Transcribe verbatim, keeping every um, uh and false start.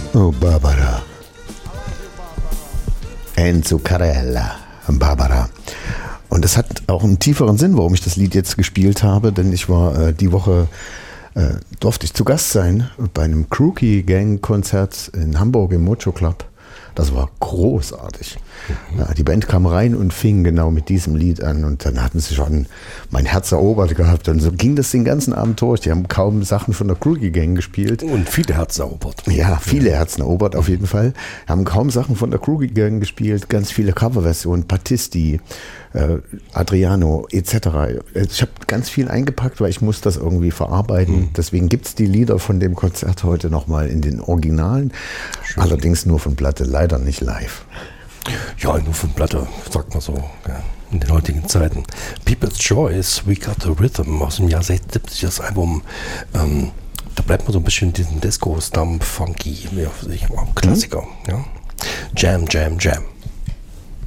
Oh, Barbara. Enzo Carella, Barbara. Und das hat auch einen tieferen Sinn, warum ich das Lied jetzt gespielt habe, denn ich war äh, die Woche, äh, durfte ich zu Gast sein bei einem Crookie Gang Konzert in Hamburg im Mojo Club. Das war großartig. Mhm. Ja, die Band kam rein und fing genau mit diesem Lied an und dann hatten sie schon mein Herz erobert gehabt und so ging das den ganzen Abend durch. Die haben kaum Sachen von der Crookie Gang gespielt. Und viele Herzen erobert. Ja, viele Herzen erobert auf jeden Fall. Haben kaum Sachen von der Crookie Gang gespielt, ganz viele Coverversionen, Battisti, äh, Adriano et cetera. Ich habe ganz viel eingepackt, weil ich muss das irgendwie verarbeiten. Mhm. Deswegen gibt es die Lieder von dem Konzert heute nochmal in den Originalen. Schön. Allerdings nur von Platte, leider nicht live. Ja, nur von Platte, sagt man so, ja, in den heutigen Zeiten. People's Choice, We Got the Rhythm aus dem Jahr sechsundsiebzig, das Album, ähm, da bleibt man so ein bisschen in diesem Disco-Stump, Funky, ja, Klassiker. Mhm. Ja. Jam, Jam, Jam.